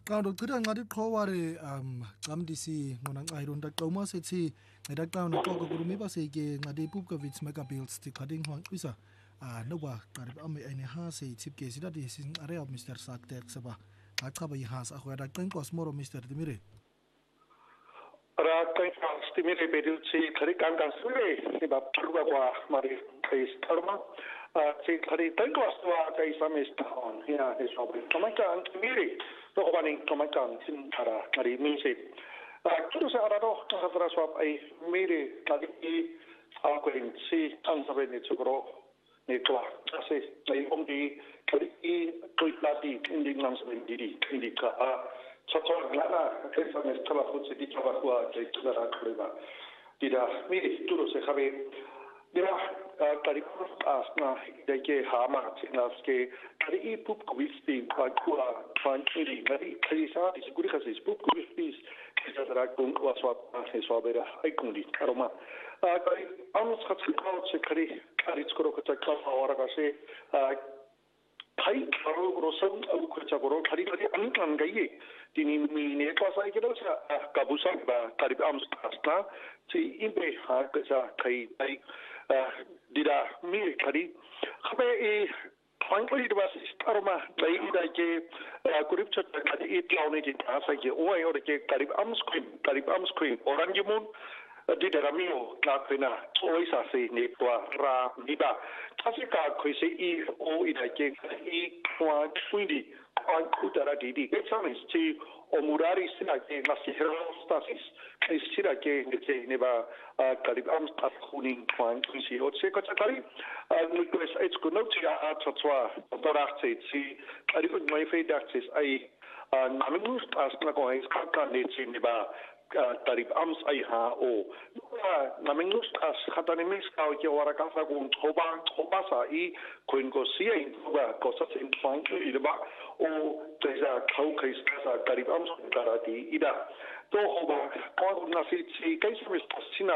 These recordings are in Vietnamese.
Kanti chitha ngathi qhoware camdisi ngona ncairo ndaqoma sethi ngidaqaw noxoko kurumi baseke nqade Pupkewitz mega builds tiqading hwangqisa noba qarib ame ene hase tipke sidati sinqare of Mr Saktek saba achaba ihas akhweda qenkos moro Mr Dimire ra qenkos Dimire bedilchi khari kankan sure ni bab truga kwa mari kais tharma si khari qenkos wa kai samista on ya esobe tomakan Dimire Rohbani tomakan sin thara mari minse kuru se arado khafra swap ai mere kadi alkoin si ansabe ni chukro ni twa ase ai omdi kadi tuitlati indi namsabe indi ka chacho lana kesa mes tala futse di chaba kwa ke kudara khureba dida mere turo se khabe dira kadi asna deke hama tinaske kadi Pupkewitz kwa fanchiri kadi sa di siguri khase Pupkewitz kizadra kun waswap swabera ikundi aroma kadi ams khatsikau se kadi skoro kata kawara kase thai karo rosan au khacha goro kadi ankan gaiye tini mine klasa ikero sa kabusa ba kadi ams asta si imbe ha kasa kai dida mi kadi khabe e frankly it was aroma dai ida ke kurip chat kadi itlaune ji asa ke oi ore ke karib ams queen orange moon dida ramio la pena oi sa se ne kwa ra dida tasika khoise I o ida ke I kwa twindi on kutara didi ke chamis chi omurari sina ke nasihero stasis kai sira ke ne ba karib ams afkuning kwan kwisi o se ko chakari nukwes it's good not ya atwa dorachti si karib my fedaxis ai namus asna ko is kan ne ba karib ams ai ha o namus as khatani mis ka ke wara ka sa kun thoba sa I kuin ko sia in ba ko sa in kwan I ba o tesa khau kai sa karib ams karati ida to hoba ko na si kai sina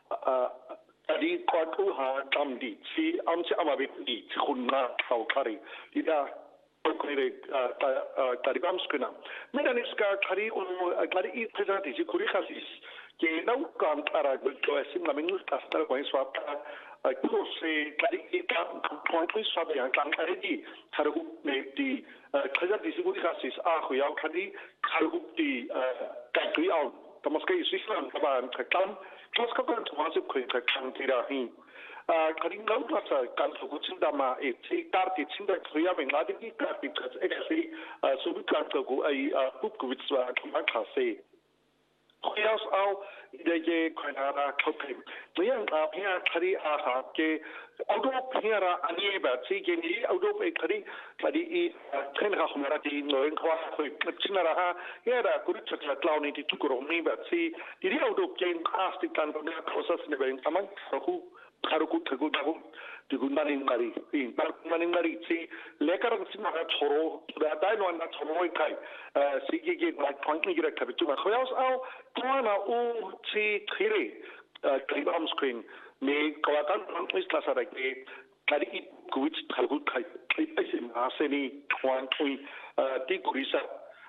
adi ko ha tamdi si amche amabe di khunna khau khari ida kore karibam skuna medaniska khari o khari I presenti si khuri khasis ke nau kan ara ko esim la minus tastar ko swap ko se khari ka point swap ya kan khari di kharu me di presenti si khuri khasis a khu ya khari kharu di kai au tamaskai Switzerland taban kan Plus ka kan tumasip ko kan tira hi karing lau rasa kan so kucing dama si tarti cinta kriya mengadi ki tarti kas ekasi subi kan ko ai Pupkewitz wa kan khase khoyas au ide khanara khokai yang apya khari a ha ke auto phira ani ba si ke ni auto pe khari I khen ha khmara ti noen khwa khoi chinara ha era kuri chakla clown ti tukuro ni ba si iri auto ken asti kan ko process ne ben aman khu Karuku tegu dagu digundaning mari in maning mari si lekarang sinaga choro da dai no na choro kai sigi ge na point ni gira kabitu ma khoyas au tuana u si thire kribam screen me kawakan is klasa ra ke kari kuwit thagu kai isi aseni kwan tui ti kurisa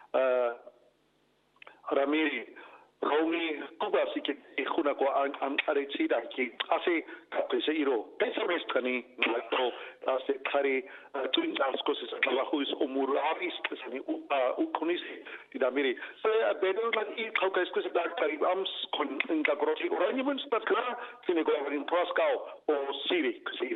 ramiri Romi kuba si ke khuna ko an are chida ki ase kapese iro pesa mestani to ase khari twin dance courses la who is umuraris tsani u kunis didamiri so bedo like I khauka iskus da karib ams kon in da groti orange mun stat kra sine go in Moscow o Siri